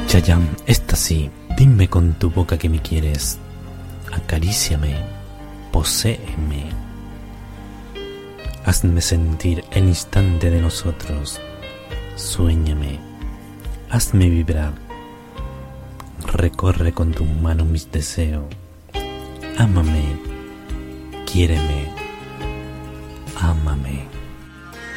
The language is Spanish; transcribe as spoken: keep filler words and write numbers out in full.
Chayanne, esta sí, dime con tu boca que me quieres, acaríciame, poséeme, hazme sentir el instante de nosotros, suéñame, hazme vibrar, recorre con tu mano mis deseos, ámame, quiéreme, ámame.